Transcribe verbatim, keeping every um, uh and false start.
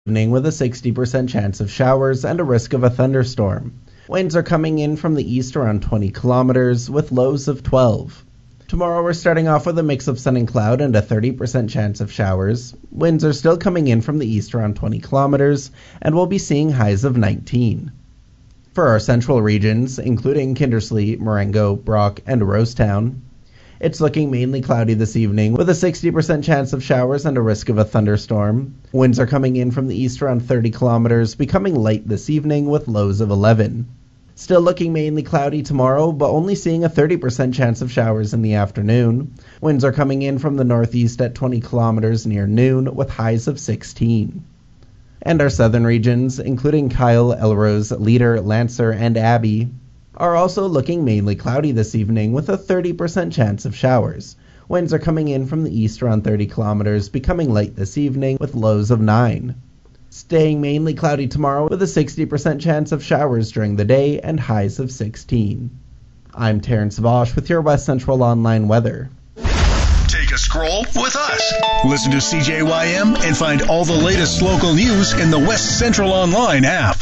evening with a sixty percent chance of showers and a risk of a thunderstorm. Winds are coming in from the east around twenty kilometers with lows of twelve. Tomorrow we're starting off with a mix of sun and cloud and a thirty percent chance of showers. Winds are still coming in from the east around twenty kilometers and we'll be seeing highs of nineteen. For our central regions, including Kindersley, Marengo, Brock, and Rosetown, it's looking mainly cloudy this evening with a sixty percent chance of showers and a risk of a thunderstorm. Winds are coming in from the east around thirty kilometers, becoming light this evening with lows of eleven. Still looking mainly cloudy tomorrow, but only seeing a thirty percent chance of showers in the afternoon. Winds are coming in from the northeast at twenty kilometers near noon with highs of sixteen. And our southern regions, including Kyle, Elrose, Leader, Lancer, and Abbey, are also looking mainly cloudy this evening with a thirty percent chance of showers. Winds are coming in from the east around thirty kilometers, becoming light this evening with lows of nine. Staying mainly cloudy tomorrow with a sixty percent chance of showers during the day and highs of sixteen. I'm Terrence Bosch with your West Central Online weather. Take a scroll with us. Listen to C J Y M and find all the latest local news in the West Central Online app.